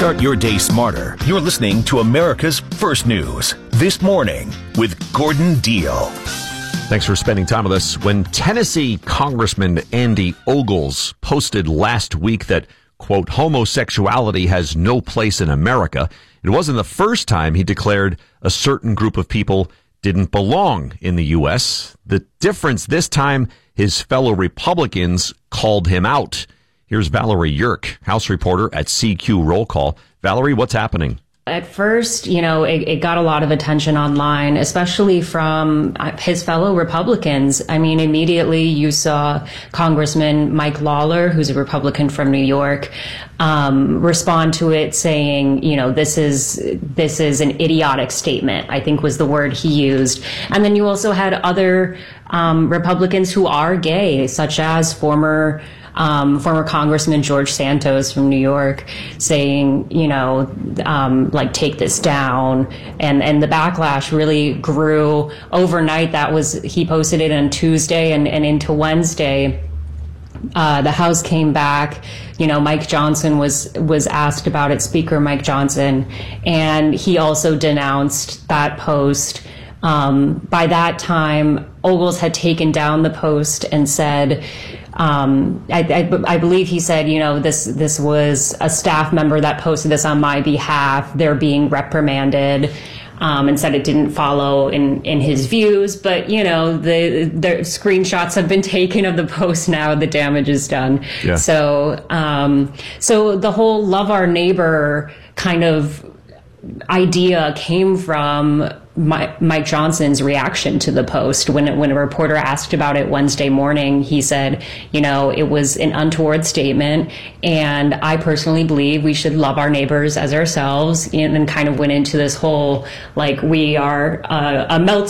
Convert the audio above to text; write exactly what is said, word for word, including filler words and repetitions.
Start your day smarter. You're listening to America's First News This Morning with Gordon Deal. Thanks for spending time with us. When Tennessee Congressman Andy Ogles posted last week that, quote, homosexuality has no place in America, it wasn't the first time he declared a certain group of people didn't belong in the U S. The difference this time, his fellow Republicans called him out. Here's Valerie Yerk, House reporter at C Q Roll Call. Valerie, what's happening? At first, you know, it, it got a lot of attention online, especially from his fellow Republicans. I mean, immediately you saw Congressman Mike Lawler, who's a Republican from New York, um, respond to it saying, you know, this is this is an idiotic statement, I think was the word he used. And then you also had other um, Republicans who are gay, such as former Um, former Congressman George Santos from New York saying, you know, um, like, take this down. And, and the backlash really grew overnight. That was, he posted it on Tuesday and, and into Wednesday. Uh, the House came back. You know, Mike Johnson was, was asked about it, Speaker Mike Johnson, and he also denounced that post. Um, by that time, Ogles had taken down the post and said, Um, I, I, I believe he said, you know, this this was a staff member that posted this on my behalf. They're being reprimanded, um, and said it didn't follow in, in his views. But, you know, the, the screenshots have been taken of the post now. The damage is done. Yeah. So, um, so the whole love our neighbor kind of idea came from Mike Johnson's reaction to the post. When when a reporter asked about it Wednesday morning, he said, you know, it was an untoward statement, and I personally believe we should love our neighbors as ourselves, and then kind of went into this whole, like, we are uh, a melting